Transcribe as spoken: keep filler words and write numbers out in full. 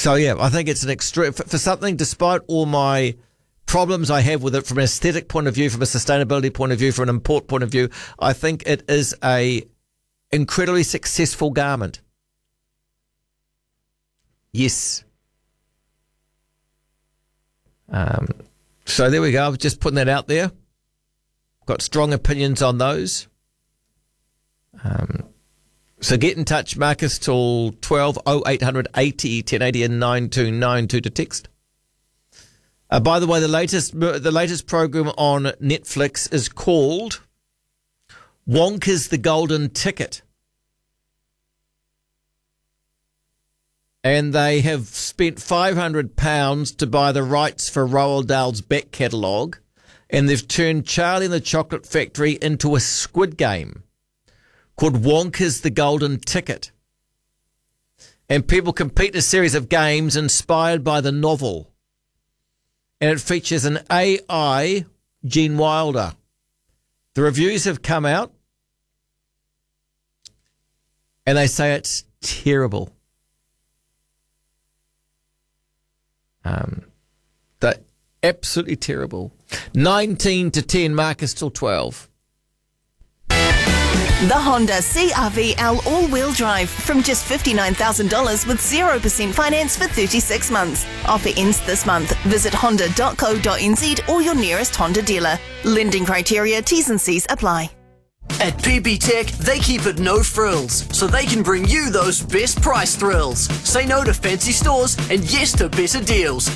So, yeah, I think it's an extreme, for, for something, despite all my problems I have with it from an aesthetic point of view, from a sustainability point of view, from an import point of view, I think it is a incredibly successful garment. Yes. Um, so there we go. I was just putting that out there. Got strong opinions on those. Um, so get in touch, Marcus, till twelve oh eight hundred eighty ten eighty and nine two nine two to text. Uh, by the way, the latest the latest program on Netflix is called Wonka's the Golden Ticket. And they have spent five hundred pounds to buy the rights for Roald Dahl's back catalogue, and they've turned Charlie and the Chocolate Factory into a squid game called Wonka's the Golden Ticket. And people compete in a series of games inspired by the novel. And it features an A I Gene Wilder. The reviews have come out, and they say it's terrible. Um, they're absolutely terrible. nineteen to ten, Marcus till twelve. The Honda C R V L all-wheel drive from just fifty-nine thousand dollars with zero percent finance for thirty-six months. Offer ends this month. Visit honda dot co dot n z or your nearest Honda dealer. Lending criteria, T's and C's apply. At P B Tech, they keep it no frills, so they can bring you those best price thrills. Say no to fancy stores and yes to better deals.